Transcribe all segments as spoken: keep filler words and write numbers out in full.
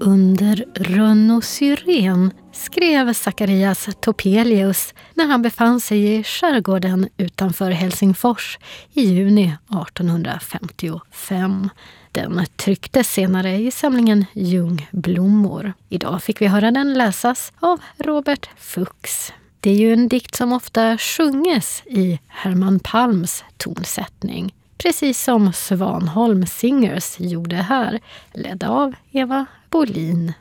Under rönnosyren skrev Zacharias Topelius när han befann sig i skärgården utanför Helsingfors i juni artonhundrafemtiofem. Den trycktes senare i samlingen Ljungblommor. Idag fick vi höra den läsas av Robert Fuchs. Det är ju en dikt som ofta sjunges i Herman Palms tonsättning. Precis som Svanholm Singers gjorde här, ledda av Eva Bolin.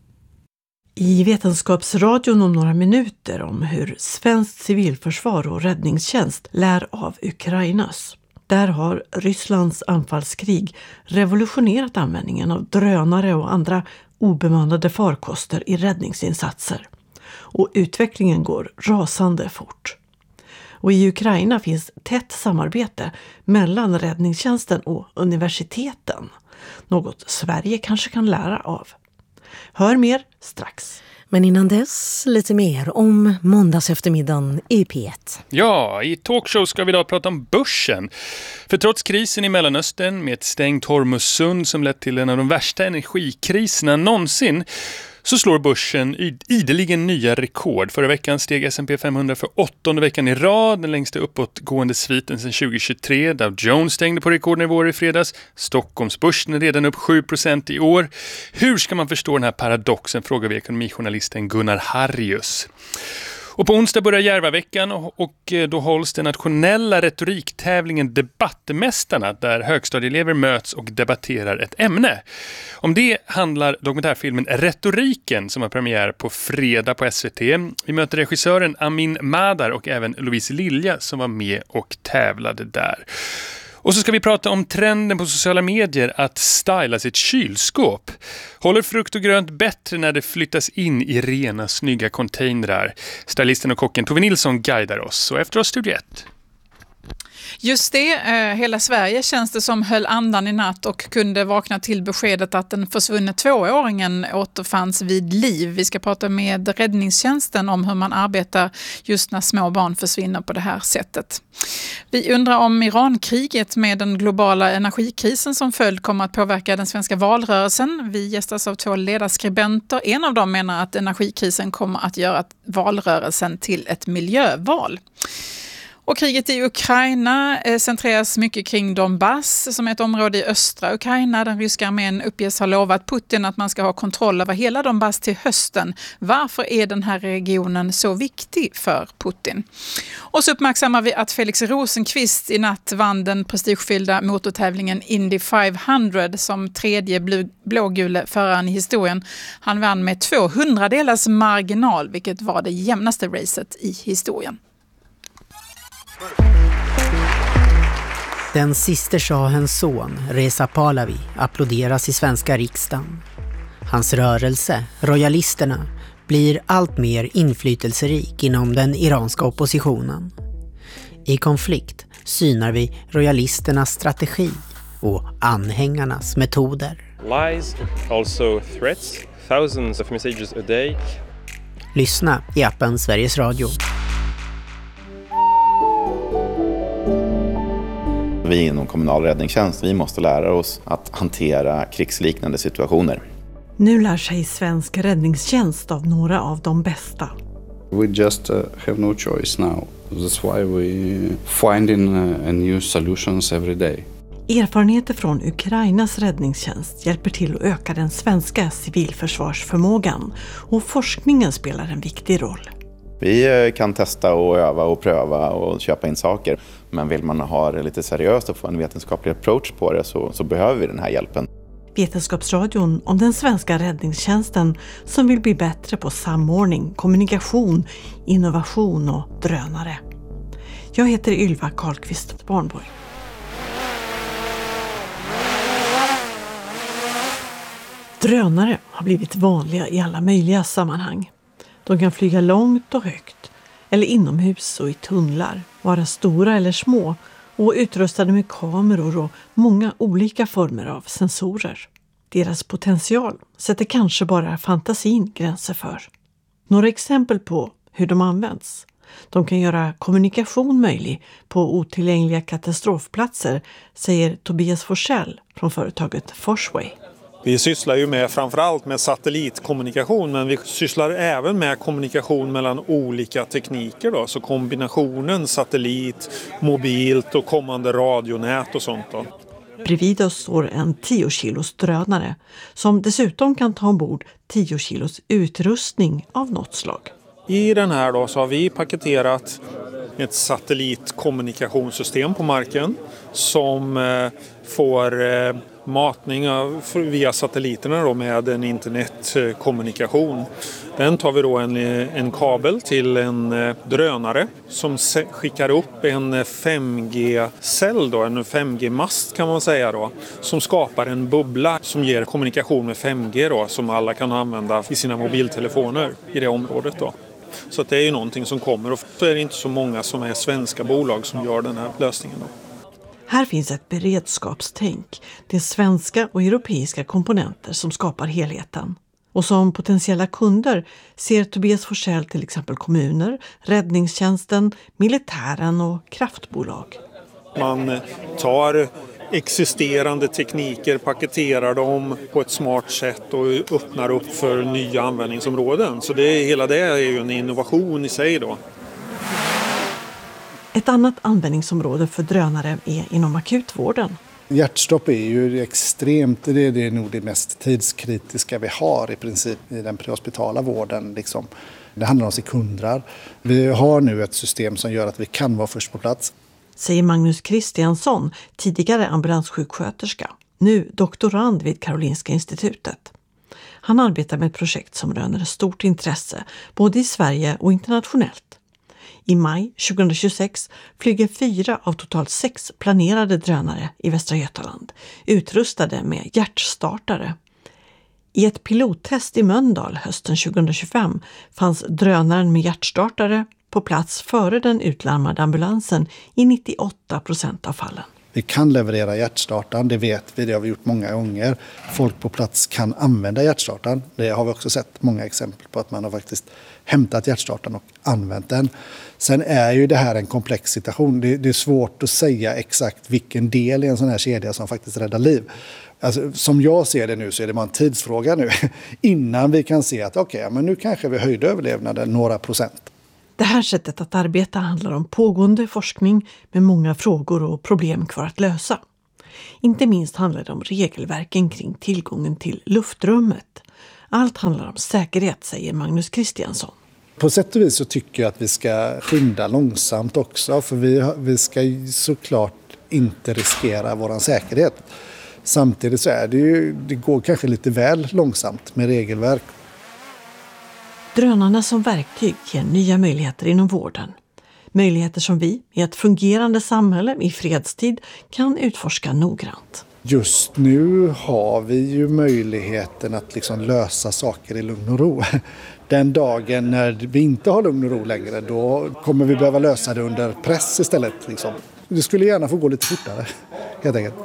I Vetenskapsradion om några minuter om hur svenskt civilförsvar och räddningstjänst lär av Ukrainas. Där har Rysslands anfallskrig revolutionerat användningen av drönare och andra obemannade farkoster i räddningsinsatser. Och utvecklingen går rasande fort. Och i Ukraina finns tätt samarbete mellan räddningstjänsten och universiteten. Något Sverige kanske kan lära av. Hör mer strax. Men innan dess lite mer om måndags eftermiddagen i P ett. Ja, i talkshow ska vi idag prata om börsen. För trots krisen i Mellanöstern med ett stängt Hormuzsund som lett till en av de värsta energikriserna någonsin, så slår börsen ideligen nya rekord. Förra veckan steg S and P femhundra för åttonde veckan i rad, den längsta uppåtgående sviten sedan tjugohundratjugotre. Dow Jones stängde på rekordnivåer i fredags. Stockholmsbörsen är redan upp sju procent i år. Hur ska man förstå den här paradoxen, frågar vi ekonomijournalisten Gunnar Harrius. Och på onsdag börjar Järvaveckan och då hålls den nationella retoriktävlingen Debattmästarna där högstadieelever möts och debatterar ett ämne. Om det handlar dokumentärfilmen Retoriken som har premiär på fredag på S V T. Vi möter regissören Amin Madar och även Louise Lilja som var med och tävlade där. Och så ska vi prata om trenden på sociala medier att styla sitt kylskåp. Håller frukt och grönt bättre när det flyttas in i rena, snygga containrar? Stylisten och kocken Tove Nilsson guidar oss. Och efter oss Studio ett. Just det, eh, hela Sverige känns det som höll andan i natt och kunde vakna till beskedet att den försvunne tvååringen återfanns vid liv. Vi ska prata med räddningstjänsten om hur man arbetar just när små barn försvinner på det här sättet. Vi undrar om Irankriget med den globala energikrisen som följd kommer att påverka den svenska valrörelsen. Vi gästas av två ledarskribenter. En av dem menar att energikrisen kommer att göra valrörelsen till ett miljöval. Och kriget i Ukraina eh, centreras mycket kring Donbass som är ett område i östra Ukraina. Den ryska armén uppges ha lovat Putin att man ska ha kontroll över hela Donbass till hösten. Varför är den här regionen så viktig för Putin? Och så uppmärksammar vi att Felix Rosenqvist i natt vann den prestigefyllda motortävlingen Indy femhundra som tredje blå- blågule föraren i historien. Han vann med tvåhundradelars marginal, vilket var det jämnaste racet i historien. Den sista shahens son, Reza Pahlavi, applåderas i svenska riksdagen. Hans rörelse, royalisterna, blir allt mer inflytelserik inom den iranska oppositionen. I konflikt synar vi royalisternas strategi och anhängarnas metoder. Lies, also threats, thousands of messages a day. Lyssna i appen Sveriges Radio. Vi inom kommunal räddningstjänst, vi måste lära oss att hantera krigsliknande situationer. Nu lär sig svensk räddningstjänst av några av de bästa. We just uh, have no choice now. That's why we finding uh, new solutions every day. Erfarenheter från Ukrainas räddningstjänst hjälper till att öka den svenska civilförsvarsförmågan och forskningen spelar en viktig roll. Vi kan testa och öva och pröva och köpa in saker. Men vill man ha det lite seriöst och få en vetenskaplig approach på det så, så behöver vi den här hjälpen. Vetenskapsradion om den svenska räddningstjänsten som vill bli bättre på samordning, kommunikation, innovation och drönare. Jag heter Ylva Karlqvist Barnborg. Drönare har blivit vanliga i alla möjliga sammanhang. De kan flyga långt och högt, eller inomhus och i tunnlar, vara stora eller små och utrustade med kameror och många olika former av sensorer. Deras potential sätter kanske bara fantasin gränser för. Några exempel på hur de används. De kan göra kommunikation möjlig på otillgängliga katastrofplatser, säger Tobias Forsell från företaget Forsway. Vi sysslar ju med framförallt med satellitkommunikation, men vi sysslar även med kommunikation mellan olika tekniker då. Så kombinationen satellit, mobilt och kommande radionät och sånt då. Bredvid oss står en tio kilos drönare som dessutom kan ta ombord tio kilos utrustning av något slag. I den här då så har vi paketerat ett satellitkommunikationssystem på marken som eh, får eh, matning av, via satelliterna då med en internetkommunikation. Den tar vi då en, en kabel till en eh, drönare som se, skickar upp en fem G-cell då, en fem G-mast kan man säga då, som skapar en bubbla som ger kommunikation med fem G då, som alla kan använda i sina mobiltelefoner i det området då. Så att det är ju någonting som kommer, och så är det inte så många som är svenska bolag som gör den här lösningen då. Här finns ett beredskapstänk. Det är svenska och europeiska komponenter som skapar helheten. Och som potentiella kunder ser Tobias Forsell till exempel kommuner, räddningstjänsten, militären och kraftbolag. Man tar existerande tekniker, paketerar dem på ett smart sätt och öppnar upp för nya användningsområden. Så det, hela det är ju en innovation i sig då. Ett annat användningsområde för drönare är inom akutvården. Hjärtstopp är ju extremt, det är, det är nog det mest tidskritiska vi har i princip i den prehospitala vården. Liksom. Det handlar om sekunder. Vi har nu ett system som gör att vi kan vara först på plats. Säger Magnus Kristiansson, tidigare ambulanssjuksköterska, nu doktorand vid Karolinska institutet. Han arbetar med ett projekt som röner stort intresse både i Sverige och internationellt. I maj tjugohundratjugosex flyger fyra av totalt sex planerade drönare i Västra Götaland, utrustade med hjärtstartare. I ett pilottest i Mölndal hösten tjugohundratjugofem fanns drönaren med hjärtstartare på plats före den utlarmade ambulansen i nittioåtta procent av fallen. Vi kan leverera hjärtstartaren, det vet vi, det har vi gjort många gånger. Folk på plats kan använda hjärtstartaren. Det har vi också sett många exempel på att man har faktiskt hämtat hjärtstartaren och använt den. Sen är ju det här en komplex situation. Det, det är svårt att säga exakt vilken del i en sån här kedja som faktiskt räddar liv. Alltså, som jag ser det nu så är det bara en tidsfråga nu innan vi kan se att okej, okay, men nu kanske vi höjde överlevnaden några procent. Det här sättet att arbeta handlar om pågående forskning med många frågor och problem kvar att lösa. Inte minst handlar det om regelverken kring tillgången till luftrummet. Allt handlar om säkerhet, säger Magnus Kristiansson. På sätt och vis så tycker jag att vi ska skynda långsamt också, för vi, vi ska såklart inte riskera vår säkerhet. Samtidigt så är det ju, det går kanske lite väl långsamt med regelverk. Drönarna som verktyg ger nya möjligheter inom vården. Möjligheter som vi i ett fungerande samhälle i fredstid kan utforska noggrant. Just nu har vi ju möjligheten att liksom lösa saker i lugn och ro. Den dagen när vi inte har lugn och ro längre, då kommer vi behöva lösa det under press istället. Liksom. Det skulle gärna få gå lite fortare, helt enkelt.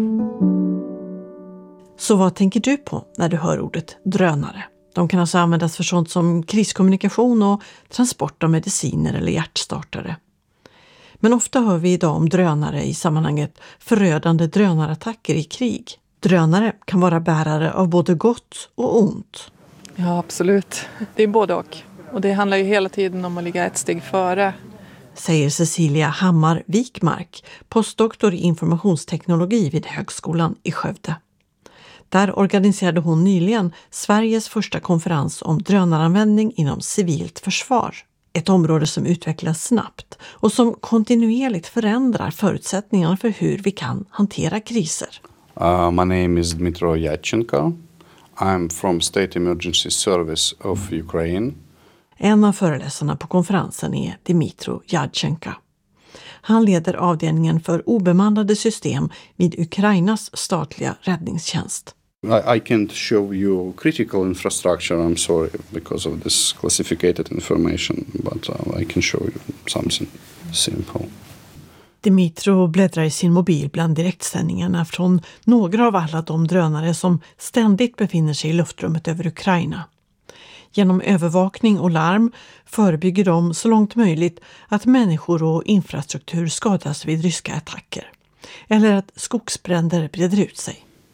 Så vad tänker du på när du hör ordet drönare? De kan alltså användas för sånt som kriskommunikation och transport av mediciner eller hjärtstartare. Men ofta hör vi idag om drönare i sammanhanget förödande drönarattacker i krig. Drönare kan vara bärare av både gott och ont. Ja, absolut. Det är både och. Och det handlar ju hela tiden om att ligga ett steg före. Säger Cecilia Hammar Wikmark, postdoktor i informationsteknologi vid Högskolan i Skövde. Där organiserade hon nyligen Sveriges första konferens om drönaranvändning inom civilt försvar. Ett område som utvecklas snabbt och som kontinuerligt förändrar förutsättningarna för hur vi kan hantera kriser. Uh, my name is Dmytro Yadchenko. I'm from State Emergency Service of Ukraine. En av föreläsarna på konferensen är Dmytro Yadchenko. Han leder avdelningen för obemannade system vid Ukrainas statliga räddningstjänst. I, I can't show you critical infrastructure, I'm sorry, because of this classified information, but uh, I can show you something simple. Dmytro bläddrar i sin mobil bland direktsändningarna från några av alla de drönare som ständigt befinner sig i luftrummet över Ukraina. Genom övervakning och larm förebygger de så långt möjligt att människor och infrastruktur skadas vid ryska attacker. Eller att skogsbränder breder ut sig.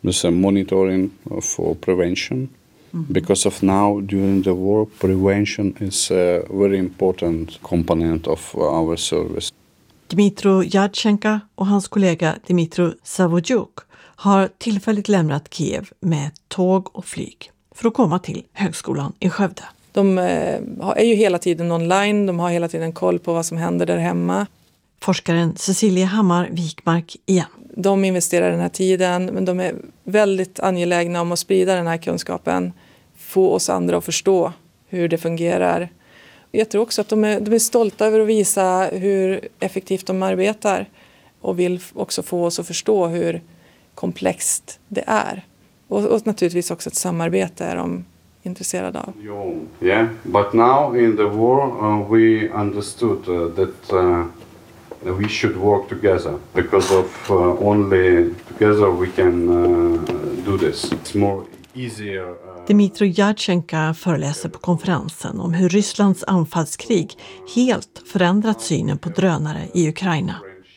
There's a monitoring for prevention. Mm-hmm. Because of now, during the war, prevention is a very important component of our service. Dmytro Yadchenko och hans kollega Dmytro Savudjuk har tillfälligt lämnat Kiev med tåg och flyg för att komma till högskolan i Skövde. De är ju hela tiden online, de har hela tiden koll på vad som händer där hemma. Forskaren Cecilia Hammar Wikmark igen. De investerar den här tiden, men de är väldigt angelägna om att sprida den här kunskapen. Få oss andra att förstå hur det fungerar. Jag tror också att de är, de är stolta över att visa hur effektivt de arbetar. Och vill också få oss att förstå hur komplext det är. Och, och naturligtvis också ett samarbete är de intresserade av. Yeah, but now in the war uh, we understood uh, that uh, we should work together because of uh, only together we can uh, do this. It's more easier. Uh... Dmytro Yadchenko föreläser på konferensen om hur Rysslands anfallskrig helt förändrat synen på drönare i Ukraina.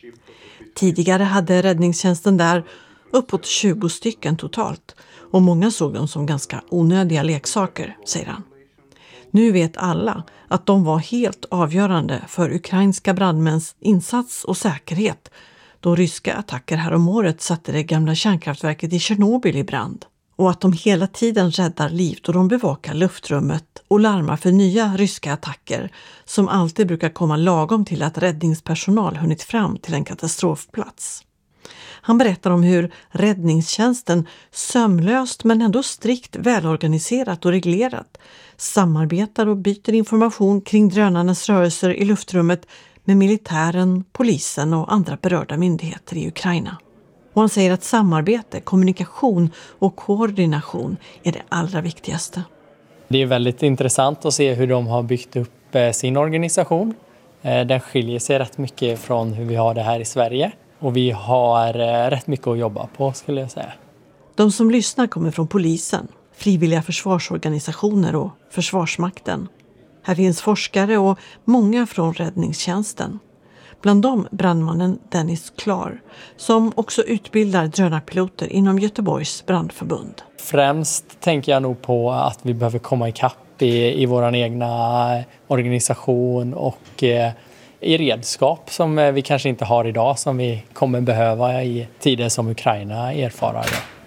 Tidigare hade räddningstjänsten där uppåt tjugo stycken totalt och många såg dem som ganska onödiga leksaker, säger han. Nu vet alla att de var helt avgörande för ukrainska brandmäns insats och säkerhet då ryska attacker häromåret satte det gamla kärnkraftverket i Tjernobyl i brand. Och att de hela tiden räddar liv då de bevakar luftrummet och larmar för nya ryska attacker som alltid brukar komma lagom till att räddningspersonal hunnit fram till en katastrofplats. Han berättar om hur räddningstjänsten sömlöst men ändå strikt välorganiserat och reglerat samarbetar och byter information kring drönarnas rörelser i luftrummet med militären, polisen och andra berörda myndigheter i Ukraina. Och han säger att samarbete, kommunikation och koordination är det allra viktigaste. Det är väldigt intressant att se hur de har byggt upp sin organisation. Den skiljer sig rätt mycket från hur vi har det här i Sverige. Och vi har rätt mycket att jobba på, skulle jag säga. De som lyssnar kommer från polisen, frivilliga försvarsorganisationer och Försvarsmakten. Här finns forskare och många från räddningstjänsten. Bland dem brandmannen Dennis Klar, som också utbildar drönarpiloter inom Göteborgs brandförbund. Främst tänker jag nog på att vi behöver komma ikapp i, i vår egna organisation och eh, i redskap som vi kanske inte har idag, som vi kommer behöva i tider som Ukraina erfarar.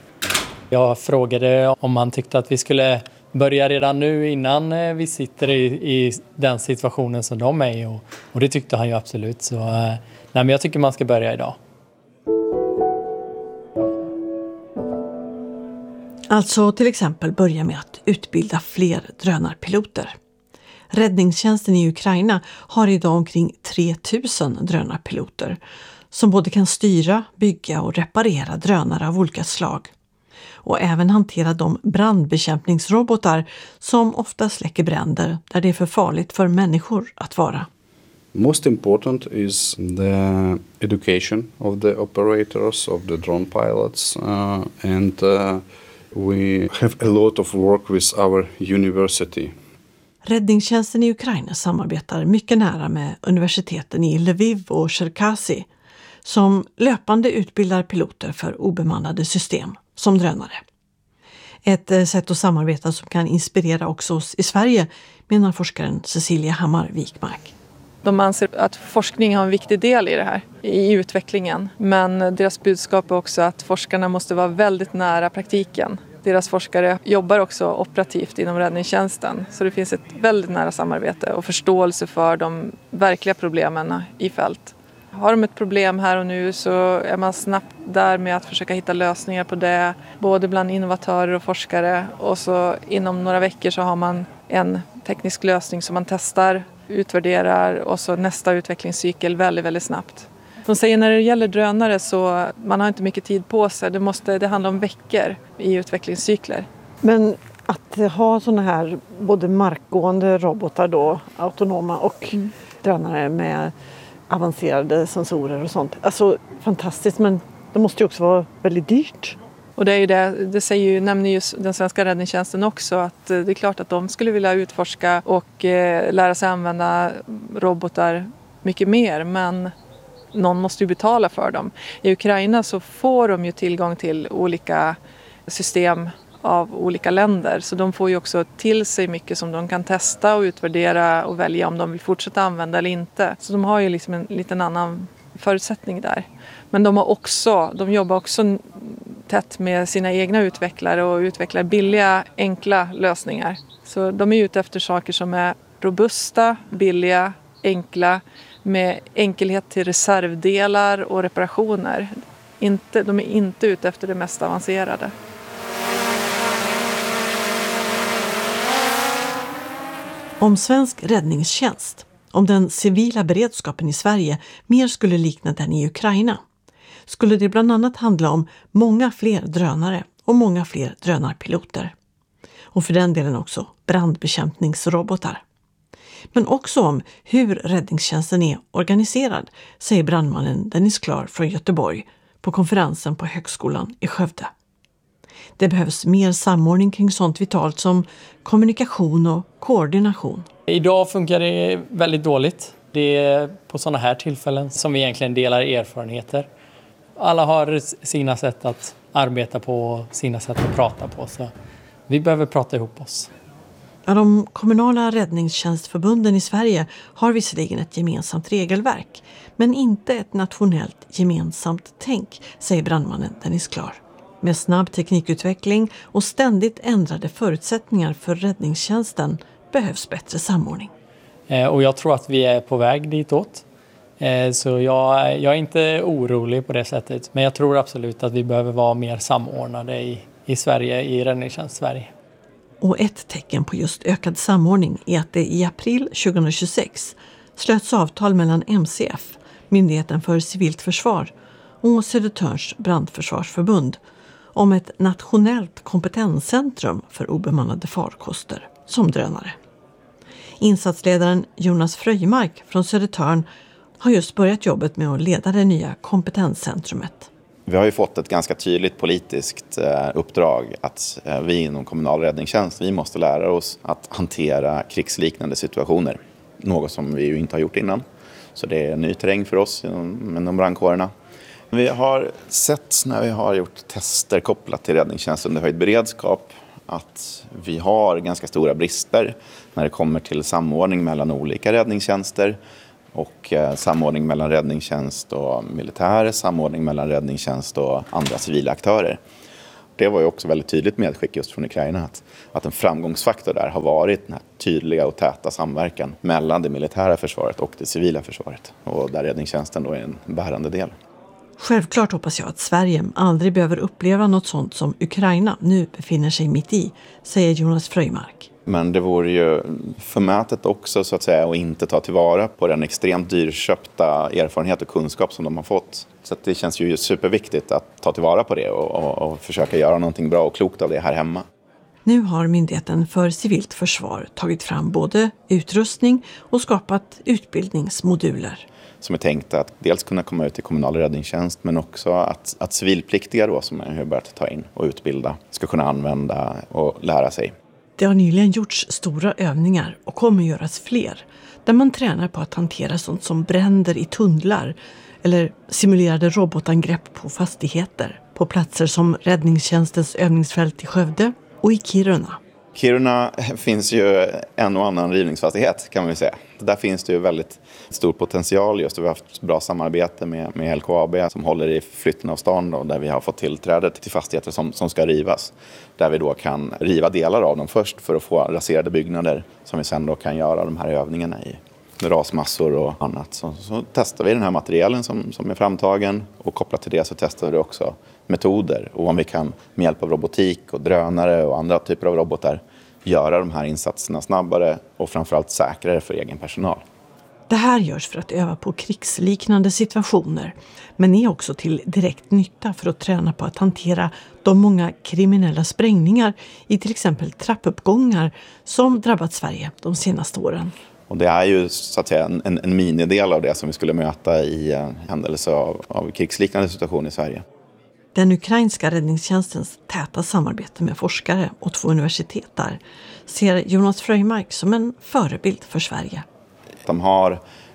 Jag frågade om han tyckte att vi skulle börja redan nu innan vi sitter i, i den situationen som de är i, och, och det tyckte han ju absolut. Så nej, men jag tycker man ska börja idag. Alltså till exempel börja med att utbilda fler drönarpiloter. Räddningstjänsten i Ukraina har idag omkring tre tusen drönarpiloter som både kan styra, bygga och reparera drönare av olika slag. Och även hantera de brandbekämpningsrobotar som ofta släcker bränder där det är för farligt för människor att vara. Most important is the education of the operators, of the drone pilots, uh, and uh, we have a lot of work with our university. Räddningstjänsten i Ukraina samarbetar mycket nära med universiteten i Lviv och Cherkasy som löpande utbildar piloter för obemannade system som drönare. Ett sätt att samarbeta som kan inspirera också oss i Sverige, menar forskaren Cecilia Hammar Wikmark. De anser att forskning har en viktig del i det här, i utvecklingen. Men deras budskap är också att forskarna måste vara väldigt nära praktiken. Deras forskare jobbar också operativt inom räddningstjänsten. Så det finns ett väldigt nära samarbete och förståelse för de verkliga problemen i fält. Har de ett problem här och nu så är man snabbt där med att försöka hitta lösningar på det. Både bland innovatörer och forskare. Och så inom några veckor så har man en teknisk lösning som man testar, utvärderar och så nästa utvecklingscykel väldigt, väldigt snabbt. De säger när det gäller drönare så man har inte mycket tid på sig. Det, måste, det handlar om veckor i utvecklingscykler. Men att ha sådana här både markgående robotar då, autonoma och mm. drönare med avancerade sensorer och sånt. Alltså fantastiskt, men det måste ju också vara väldigt dyrt. Och det är ju det, det säger ju, nämner ju den svenska räddningstjänsten också, att det är klart att de skulle vilja utforska och eh, lära sig använda robotar mycket mer, men någon måste ju betala för dem. I Ukraina så får de ju tillgång till olika system av olika länder. Så de får ju också till sig mycket som de kan testa och utvärdera och välja om de vill fortsätta använda eller inte. Så de har ju liksom en liten annan förutsättning där. Men de har också, de jobbar också tätt med sina egna utvecklare och utvecklar billiga, enkla lösningar. Så de är ute efter saker som är robusta, billiga, enkla, med enkelhet till reservdelar och reparationer. Inte, de är inte ute efter det mest avancerade. Om svensk räddningstjänst, om den civila beredskapen i Sverige mer skulle likna den i Ukraina, skulle det bland annat handla om många fler drönare och många fler drönarpiloter. Och för den delen också brandbekämpningsrobotar. Men också om hur räddningstjänsten är organiserad, säger brandmannen Dennis Klar från Göteborg på konferensen på Högskolan i Skövde. Det behövs mer samordning kring sånt vitalt som kommunikation och koordination. Idag funkar det väldigt dåligt. Det är på sådana här tillfällen som vi egentligen delar erfarenheter. Alla har sina sätt att arbeta på, sina sätt att prata på. Så vi behöver prata ihop oss. Ja, de kommunala räddningstjänstförbunden i Sverige har visserligen ett gemensamt regelverk, men inte ett nationellt gemensamt tänk, säger brandmannen Dennis Klar. Med snabb teknikutveckling och ständigt ändrade förutsättningar för räddningstjänsten behövs bättre samordning. Och jag tror att vi är på väg ditåt. Så jag, jag är inte orolig på det sättet. Men jag tror absolut att vi behöver vara mer samordnade i, i Sverige, i räddningstjänst Sverige. Och ett tecken på just ökad samordning är att det i april tjugohundratjugosex slöts avtal mellan M C F, Myndigheten för civilt försvar, och Södertörns brandförsvarsförbund om ett nationellt kompetenscentrum för obemannade farkoster som drönare. Insatsledaren Jonas Fröjmark från Södertörn har just börjat jobbet med att leda det nya kompetenscentrumet. Vi har ju fått ett ganska tydligt politiskt uppdrag att vi inom kommunal räddningstjänst, vi måste lära oss att hantera krigsliknande situationer. Något som vi ju inte har gjort innan. Så det är en ny terräng för oss inom brandkårerna. Vi har sett när vi har gjort tester kopplat till räddningstjänst under höjd beredskap att vi har ganska stora brister när det kommer till samordning mellan olika räddningstjänster och samordning mellan räddningstjänst och militär, samordning mellan räddningstjänst och andra civila aktörer. Det var ju också väldigt tydligt medskick just från Ukraina att, att en framgångsfaktor där har varit den här tydliga och täta samverkan mellan det militära försvaret och det civila försvaret, och där räddningstjänsten då är en bärande del. Självklart hoppas jag att Sverige aldrig behöver uppleva något sånt som Ukraina nu befinner sig mitt i, säger Jonas Fröjmark. Men det vore ju förmätet också så att säga att inte ta tillvara på den extremt dyrköpta erfarenhet och kunskap som de har fått. Så att det känns ju superviktigt att ta tillvara på det och, och, och försöka göra någonting bra och klokt av det här hemma. Nu har Myndigheten för civilt försvar tagit fram både utrustning och skapat utbildningsmoduler. Som är tänkt att dels kunna komma ut i kommunal räddningstjänst, men också att, att civilpliktiga då, som har börjat ta in och utbilda ska kunna använda och lära sig. Det har nyligen gjorts stora övningar och kommer göras fler, där man tränar på att hantera sånt som bränder i tunnlar eller simulerade robotangrepp på fastigheter på platser som räddningstjänstens övningsfält i Skövde och i Kiruna. Kiruna finns ju en och annan rivningsfastighet kan man ju säga. Där finns det ju väldigt stor potential just. Vi har haft bra samarbete med, med L K A B som håller i flytten av stan och där vi har fått tillträde till fastigheter som, som ska rivas. Där vi då kan riva delar av dem först för att få raserade byggnader som vi sen då kan göra de här övningarna i. Rasmassor och annat. Så, så testar vi den här materialen som, som är framtagen och kopplat till det så testar vi också metoder och om vi kan med hjälp av robotik och drönare och andra typer av robotar göra de här insatserna snabbare och framförallt säkrare för egen personal. Det här görs för att öva på krigsliknande situationer, men är också till direkt nytta för att träna på att hantera de många kriminella sprängningar i till exempel trappuppgångar som drabbat Sverige de senaste åren. Och det är ju så att säga en, en minidel av det som vi skulle möta i en händelse av, av krigsliknande situation i Sverige. Den ukrainska räddningstjänstens täta samarbete med forskare och två universitet där ser Jonas Fröjmark som en förebild för Sverige. De har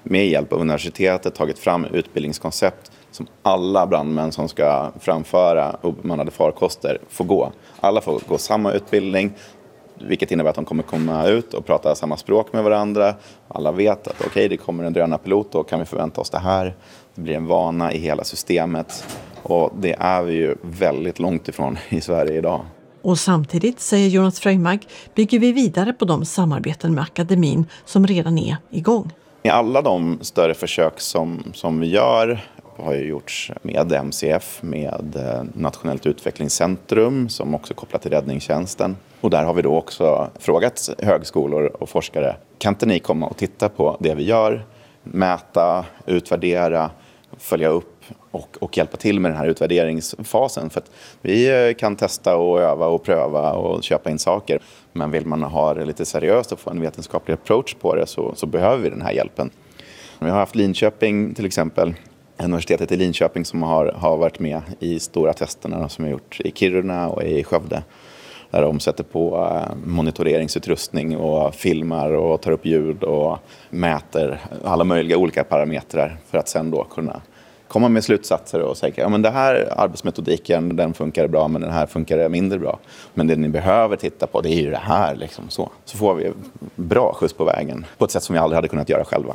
med hjälp av universitetet tagit fram utbildningskoncept som alla brandmän som ska framföra obemannade farkoster får gå. Alla får gå samma utbildning, vilket innebär att de kommer komma ut och prata samma språk med varandra. Alla vet att okej, okay, det kommer en drönarpilot, då kan vi förvänta oss det här. Det blir en vana i hela systemet och det är vi ju väldigt långt ifrån i Sverige idag. Och samtidigt, säger Jonas Fröjmark, bygger vi vidare på de samarbeten med akademin som redan är igång. I alla de större försök som, som vi gör har ju gjorts med M C F, med Nationellt utvecklingscentrum som också kopplat till räddningstjänsten. Och där har vi då också frågat högskolor och forskare, kan inte ni komma och titta på det vi gör, mäta, utvärdera, följa upp och, och hjälpa till med den här utvärderingsfasen. För att vi kan testa och öva och pröva och köpa in saker. Men vill man ha det lite seriöst och få en vetenskaplig approach på det så, så behöver vi den här hjälpen. Vi har haft Linköping till exempel, universitetet i Linköping som har, har varit med i stora testerna som vi har gjort i Kiruna och i Skövde. Där de sätter på monitoreringsutrustning och filmar och tar upp ljud och mäter alla möjliga olika parametrar för att sen då kunna komma med slutsatser och säga ja men det här arbetsmetodiken den funkar bra men den här funkar mindre bra. Men det ni behöver titta på det är ju det här liksom så. Så får vi bra skjuts på vägen på ett sätt som vi aldrig hade kunnat göra själva.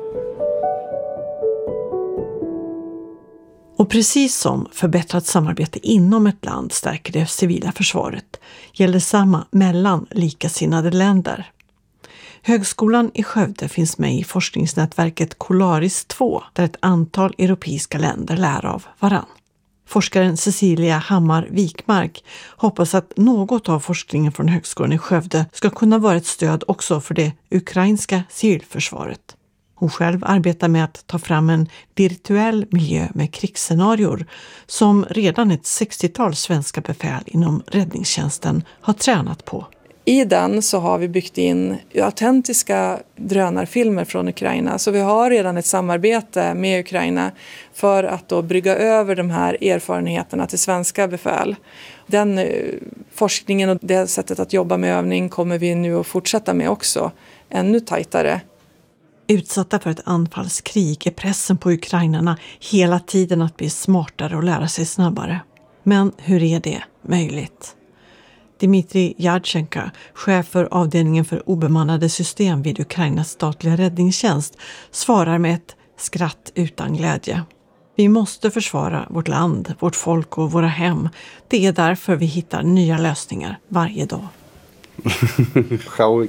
Och precis som förbättrat samarbete inom ett land stärker det civila försvaret gäller samma mellan likasinnade länder. Högskolan i Skövde finns med i forskningsnätverket Colaris två där ett antal europeiska länder lär av varann. Forskaren Cecilia Hammar Wikmark hoppas att något av forskningen från högskolan i Skövde ska kunna vara ett stöd också för det ukrainska civilförsvaret. Hon själv arbetar med att ta fram en virtuell miljö med krigsscenarior som redan ett sextiotal svenska befäl inom räddningstjänsten har tränat på. I den så har vi byggt in autentiska drönarfilmer från Ukraina. Så vi har redan ett samarbete med Ukraina för att då brygga över de här erfarenheterna till svenska befäl. Den forskningen och det sättet att jobba med övning kommer vi nu att fortsätta med också ännu tajtare. Utsatta för ett anfallskrig är pressen på ukrainarna hela tiden att bli smartare och lära sig snabbare. Men hur är det möjligt? Dmitrij Yadchenka, chef för avdelningen för obemannade system vid Ukrainas statliga räddningstjänst, svarar med ett skratt utan glädje. Vi måste försvara vårt land, vårt folk och våra hem. Det är därför vi hittar nya lösningar varje dag. How